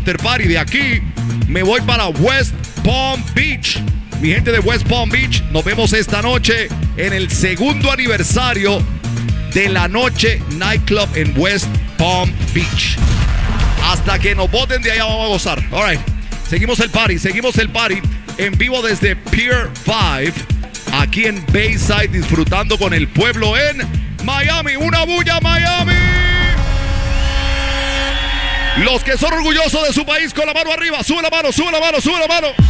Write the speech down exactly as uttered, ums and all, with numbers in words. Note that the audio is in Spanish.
after party. De aquí me voy para West Palm Beach. Mi gente de West Palm Beach, nos vemos esta noche en el segundo aniversario de la noche nightclub en West Palm Beach. Hasta que nos voten de allá vamos a gozar. All right. Seguimos el party, seguimos el party en vivo desde Pier cinco, aquí en Bayside, disfrutando con el pueblo en Miami. ¡Una bulla, Miami! Los que son orgullosos de su país, con la mano arriba, sube la mano, sube la mano, sube la mano.